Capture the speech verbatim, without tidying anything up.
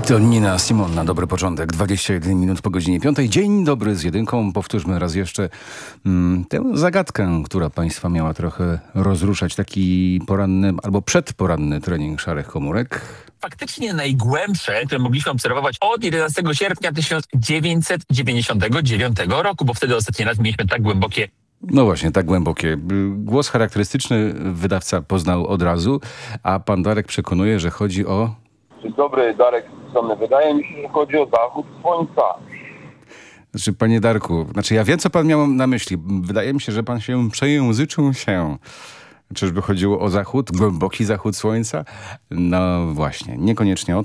To Nina Simon na dobry początek. dwadzieścia jeden minut po godzinie piątej. Dzień dobry z jedynką. Powtórzmy raz jeszcze mm, tę zagadkę, która państwa miała trochę rozruszać. Taki poranny albo przedporanny trening szarych komórek. Faktycznie najgłębsze, które mogliśmy obserwować od jedenastego sierpnia tysiąc dziewięćset dziewięćdziesiątego dziewiątego roku, bo wtedy ostatni raz mieliśmy tak głębokie. No właśnie, tak głębokie. Głos charakterystyczny wydawca poznał od razu, a pan Darek przekonuje, że chodzi o... Dzień dobry, Darek z strony. Wydaje mi się, że chodzi o zachód słońca. Znaczy, panie Darku, znaczy ja wiem, co pan miał na myśli. Wydaje mi się, że pan się przejęzyczył się. Czyżby chodziło o zachód, głęboki zachód słońca? No właśnie, niekoniecznie o to.